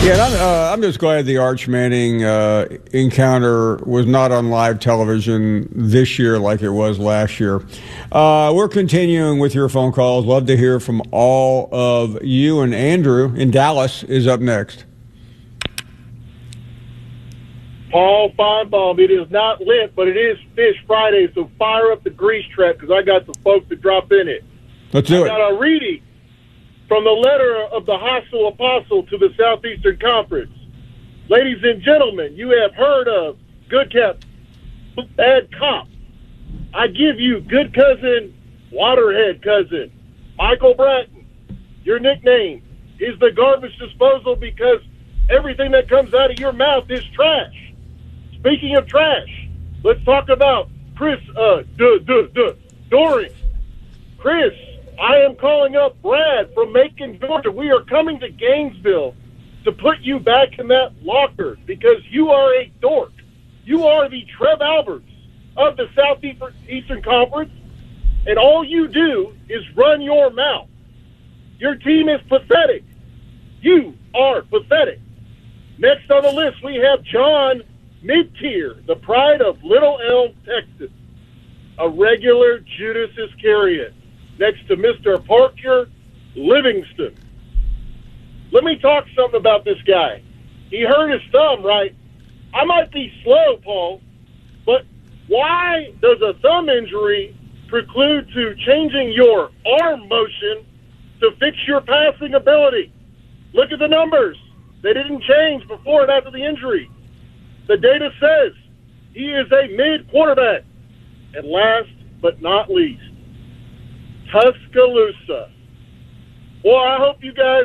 Yeah, and I'm just glad the Arch Manning encounter was not on live television this year like it was last year. We're continuing with your phone calls. Love to hear from all of you. And Andrew in Dallas is up next. Paul Feinbaum, it is not lit, but it is Fish Friday, so fire up the grease trap because I got some folks to drop in it. Let's do it. I got a reading from the letter of the hostile apostle to the Southeastern Conference. Ladies and gentlemen, you have heard of good cop, bad cop. I give you good cousin, waterhead cousin, Michael Bratton. Your nickname is the garbage disposal because everything that comes out of your mouth is trash. Speaking of trash, let's talk about Chris Doering. Chris, I am calling up Brad from Macon, Georgia. We are coming to Gainesville to put you back in that locker because you are a dork. You are the Trev Alberts of the Southeastern Conference, and all you do is run your mouth. Your team is pathetic. You are pathetic. Next on the list, we have John Mid-Tier, the pride of Little Elm, Texas, a regular Judas Iscariot, next to Mr. Parker Livingston. Let me talk something about this guy. He hurt his thumb, right? I might be slow, Paul, but why does a thumb injury preclude to changing your arm motion to fix your passing ability? Look at the numbers. They didn't change before and after the injury. The data says he is a mid-quarterback. And last but not least, Tuscaloosa. Well, I hope you guys